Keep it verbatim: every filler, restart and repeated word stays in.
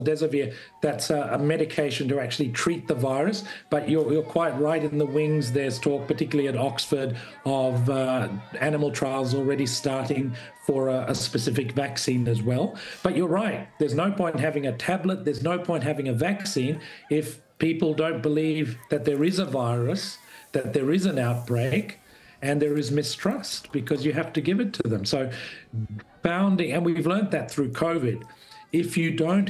remdesivir, that's a, a medication to actually treat the virus. But you're, you're quite right. In the wings, there's talk, particularly at Oxford, of uh, animal trials already starting for a, a specific vaccine as well. But you're right. There's no point having a tablet. There's no point having a vaccine if people don't believe that there is a virus, that there is an outbreak, and there is mistrust, because you have to give it to them. So bounding, and we've learned that through COVID, if you don't